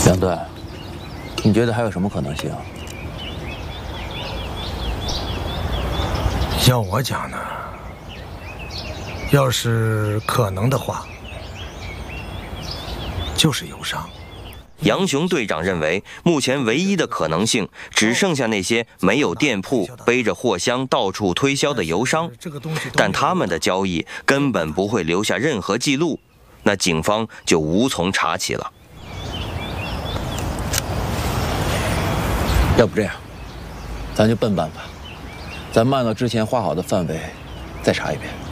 杨段，你觉得还有什么可能性？ 要我讲呢，要是可能的话，就是游商。 杨雄队长认为，目前唯一的可能性只剩下那些没有店铺、背着货箱到处推销的游商，但他们的交易根本不会留下任何记录，那警方就无从查起了。 要不这样，咱就笨办法，咱按照之前画好的范围再查一遍。